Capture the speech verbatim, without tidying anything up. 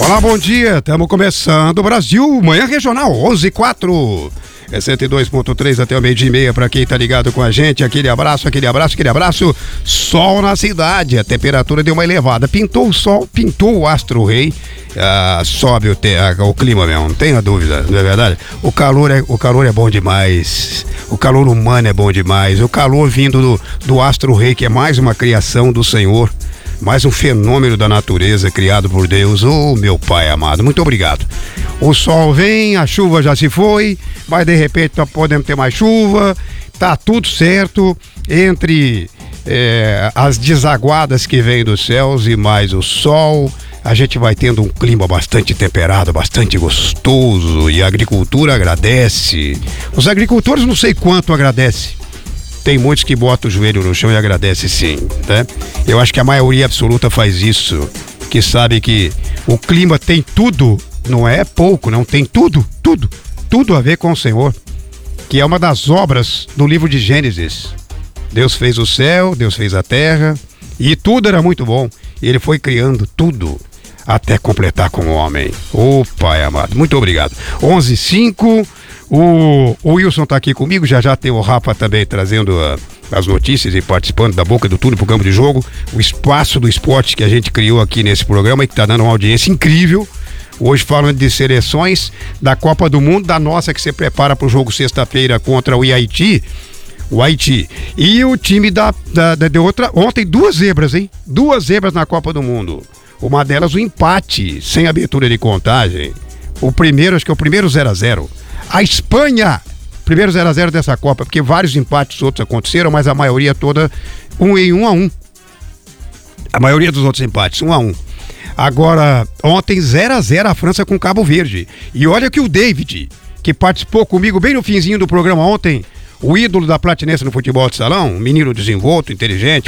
Olá, bom dia, estamos começando o Brasil, Manhã Regional, onze e quatro. É cento e dois ponto três até o meio-dia e meia para quem tá ligado com a gente. Aquele abraço, aquele abraço, aquele abraço. Sol na cidade, a temperatura deu uma elevada. Pintou o sol, pintou o astro-rei. Ah, sobe o, te, ah, o clima mesmo, não tenha dúvida, não é verdade? O calor é, o calor é bom demais. O calor humano é bom demais. O calor vindo do, do astro-rei, que é mais uma criação do Senhor. Mais um fenômeno da natureza criado por Deus. Oh, meu Pai amado, muito obrigado. O sol vem, a chuva já se foi, mas de repente nós podemos ter mais chuva. Tá tudo certo entre é, as desaguadas que vêm dos céus e mais o sol. A gente vai tendo um clima bastante temperado, bastante gostoso, e a agricultura agradece. Os agricultores não sei quanto agradecem. Tem muitos que botam o joelho no chão e agradecem, sim, né? Eu acho que a maioria absoluta faz isso, que sabe que o clima tem tudo, não é pouco, não, tem tudo, tudo, tudo a ver com o Senhor, que é uma das obras do livro de Gênesis. Deus fez o céu, Deus fez a terra, e tudo era muito bom, e Ele foi criando tudo, até completar com o homem. Ô Pai amado, muito obrigado. onze e cinco. O, o Wilson tá aqui comigo, já já tem o Rafa também trazendo a, as notícias e participando da boca do túnel pro campo de jogo, o espaço do esporte que a gente criou aqui nesse programa e que tá dando uma audiência incrível. Hoje falando de seleções da Copa do Mundo, da nossa que se prepara pro jogo sexta-feira contra o Haiti, o Haiti. E o time da, da, da de outra, ontem duas zebras, hein? Duas zebras na Copa do Mundo. Uma delas o empate, sem abertura de contagem. O primeiro, acho que é o primeiro zero a zero. A Espanha, primeiro zero a zero dessa Copa, porque vários empates outros aconteceram, mas a maioria toda um em um a um. A maioria dos outros empates, um a um. Agora, ontem zero a zero a França com Cabo Verde. E olha que o David, que participou comigo bem no finzinho do programa ontem, o ídolo da platinense no futebol de salão, um menino desenvolto, inteligente,